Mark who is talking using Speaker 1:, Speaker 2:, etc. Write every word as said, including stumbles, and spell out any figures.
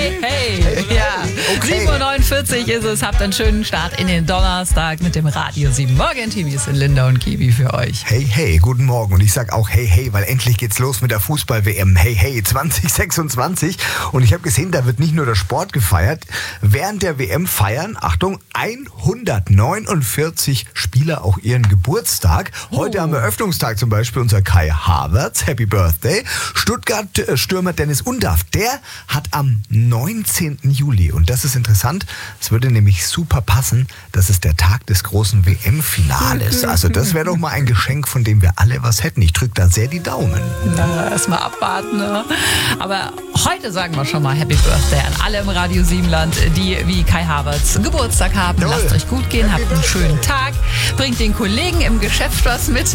Speaker 1: Hey, hey, ja.
Speaker 2: Okay.
Speaker 1: sieben Uhr neunundvierzig ist es. Habt einen schönen Start in den Donnerstag mit dem Radio sieben Morgen Teamies in Linda und Kiwi für euch.
Speaker 2: Hey, hey, guten Morgen. Und ich sag auch hey, hey, weil endlich geht's los mit der Fußball-W M. Hey, hey, zwanzig sechsundzwanzig. Und ich habe gesehen, da wird nicht nur der Sport gefeiert. Während der W M feiern, Achtung, hundertneunundvierzig Spieler auch ihren Geburtstag. Heute
Speaker 1: Oh.
Speaker 2: am Eröffnungstag zum Beispiel unser Kai Havertz. Happy Birthday. Stuttgart-Stürmer Dennis Undaff, der hat am neunzehnten Juli, und das ist interessant, es würde nämlich super passen, dass es der Tag des großen W M-Finales. Also das wäre doch mal ein Geschenk, von dem wir alle was hätten. Ich drücke da sehr die Daumen.
Speaker 1: Na, erstmal abwarten. Ne? Aber heute sagen wir schon mal Happy Birthday an alle im Radio sieben Land, die wie Kai Havertz Geburtstag haben.
Speaker 2: Jawohl.
Speaker 1: Lasst euch gut gehen,
Speaker 2: Happy
Speaker 1: habt einen
Speaker 2: Birthday.
Speaker 1: schönen Tag, bringt den Kollegen im Geschäft was mit.